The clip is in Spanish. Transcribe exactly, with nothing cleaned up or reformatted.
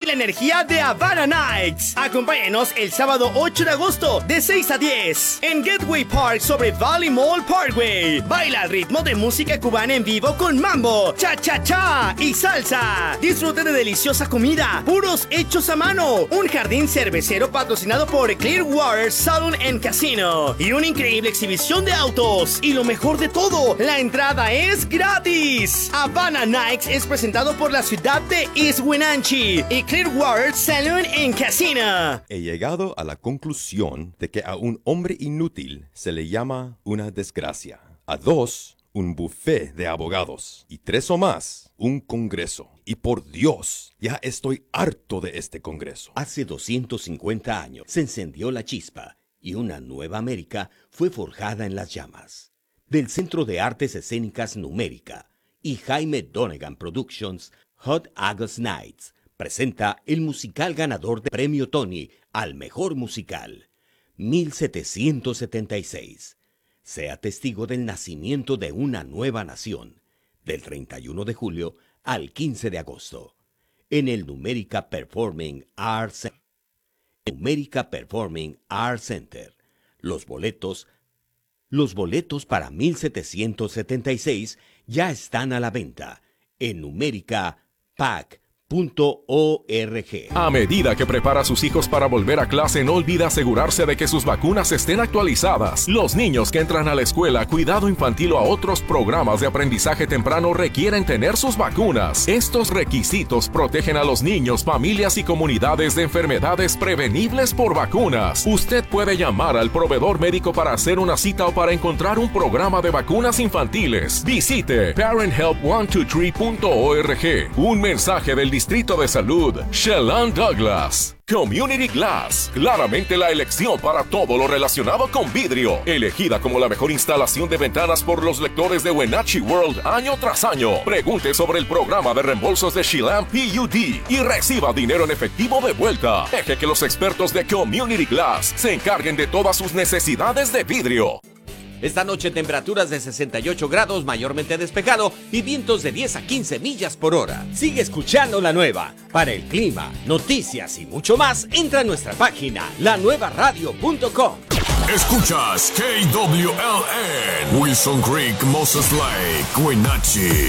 la energía de Havana Nights. Acompáñenos el sábado ocho de agosto de seis a diez en Gateway Park sobre Valley Mall Parkway. Baila al ritmo de música cubana en vivo con mambo, cha-cha-cha y salsa. Disfrute de deliciosa comida, puros hechos a mano, un jardín cervecero patrocinado por Clearwater Saloon and Casino y una increíble exhibición de autos. Y lo mejor de todo, la entrada es gratis. Havana Nights es presentado por la ciudad de East Wenatchee y Clearwater Saloon and Casino. He llegado a la conclusión de que a un hombre inútil se le llama una desgracia. A dos, un buffet de abogados. Y tres o más, un congreso. Y por Dios, ya estoy harto de este congreso. Hace doscientos cincuenta años se encendió la chispa y una nueva América fue forjada en las llamas. Del Centro de Artes Escénicas Numérica y Jaime Donegan Productions, Hot August Nights presenta el musical ganador de Premio Tony al Mejor Musical, mil setecientos setenta y seis. Sea testigo del nacimiento de una nueva nación, del treinta y uno de julio al quince de agosto, en el Numérica Performing Arts Center. Numérica Performing Arts Center. Los boletos, los boletos para mil setecientos setenta y seis ya están a la venta en numérica pac punto org. A medida que prepara a sus hijos para volver a clase, no olvide asegurarse de que sus vacunas estén actualizadas. Los niños que entran a la escuela, cuidado infantil o a otros programas de aprendizaje temprano requieren tener sus vacunas. Estos requisitos protegen a los niños, familias y comunidades de enfermedades prevenibles por vacunas. Usted puede llamar al proveedor médico para hacer una cita o para encontrar un programa de vacunas infantiles. Visite parent help one two three punto org. Un mensaje del Distrito de Salud, Shellan Douglas. Community Glass, claramente la elección para todo lo relacionado con vidrio. Elegida como la mejor instalación de ventanas por los lectores de Wenatchee World año tras año. Pregunte sobre el programa de reembolsos de Shellan P U D y reciba dinero en efectivo de vuelta. Deje que los expertos de Community Glass se encarguen de todas sus necesidades de vidrio. Esta noche temperaturas de sesenta y ocho grados, mayormente despejado, y vientos de diez a quince millas por hora. Sigue escuchando La Nueva. Para el clima, noticias y mucho más, entra a nuestra página la nueva radio punto com. Escuchas K W L N, Wilson Creek, Moses Lake, Wenatchee.